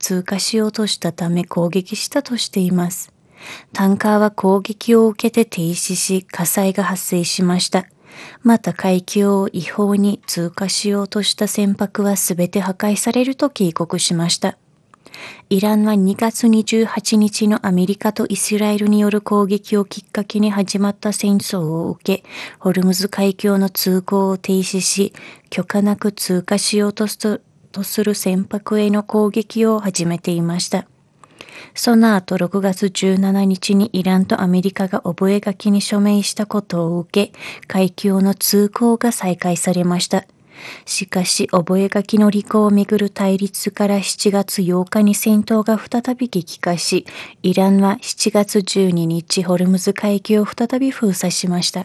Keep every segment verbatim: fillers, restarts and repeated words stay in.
通過しようとしたため攻撃したとしています。タンカーは攻撃を受けて停止し、火災が発生しました。また海峡を違法に通過しようとした船舶はすべて破壊されると警告しました。イランはにがつにじゅうはちにちのアメリカとイスラエルによる攻撃をきっかけに始まった戦争を受け、ホルムズ海峡の通行を停止し、許可なく通過しようとする船舶への攻撃を始めていました。その後ろくがつじゅうしちにちにイランとアメリカが覚書に署名したことを受け、海峡の通行が再開されました。しかし、覚書の履行をめぐる対立からしちがつようかに戦闘が再び激化し、イランはしちがつじゅうににちホルムズ海峡を再び封鎖しました。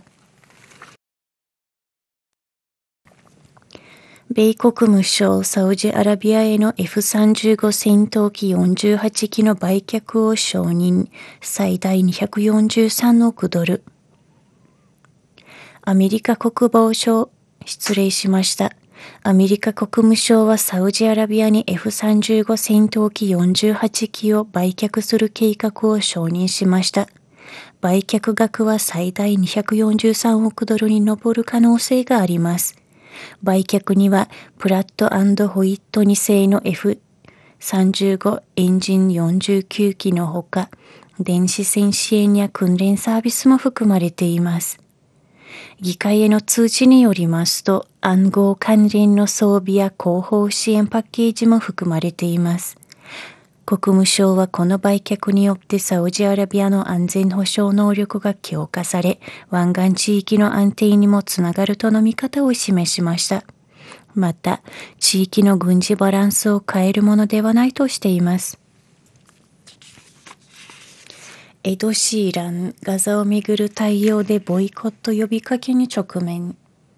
米国務省サウジアラビアへの エフさんじゅうご 戦闘機よんじゅうはちきの売却を承認、最大にひゃくよんじゅうさんおくドル。アメリカ国防省、失礼しました。アメリカ国務省はサウジアラビアに エフさんじゅうご 戦闘機よんじゅうはちきを売却する計画を承認しました。売却額は最大にひゃくよんじゅうさんおくドルに上る可能性があります。売却にはプラット&ホイットに製の エフさんじゅうご エンジンよんじゅうきゅうきのほか、電子戦支援や訓練サービスも含まれています。議会への通知によりますと、暗号関連の装備や後方支援パッケージも含まれています。国務省はこの売却によってサウジアラビアの安全保障能力が強化され、湾岸地域の安定にもつながるとの見方を示しました。また、地域の軍事バランスを変えるものではないとしています。エド・シーラン、ガザをめぐる対応でボイコット呼びかけに直面。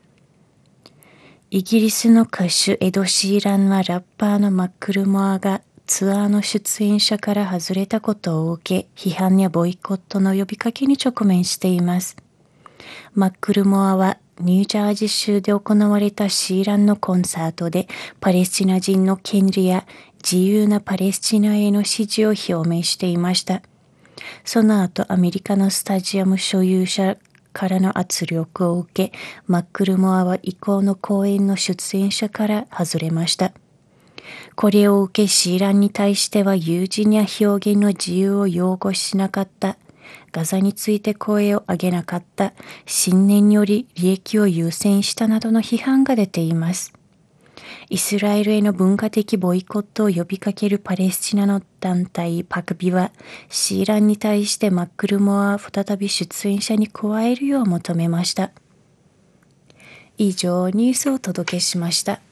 イギリスの歌手エド・シーランはラッパーのマックルモアがツアーの出演者から外れたことを受け、批判やボイコットの呼びかけに直面しています。マックルモアはニュージャージー州で行われたシーランのコンサートでパレスチナ人の権利や自由なパレスチナへの支持を表明していました。その後アメリカのスタジアム所有者からの圧力を受け、マックルモアは以降の公演の出演者から外れました。これを受けシーランに対しては友人や表現の自由を擁護しなかった、ガザについて声を上げなかった、信念により利益を優先したなどの批判が出ています。イスラエルへの文化的ボイコットを呼びかけるパレスチナの団体パクビは、シーランに対してマックルモアを再び出演者に加えるよう求めました。以上ニュースをお届けしました。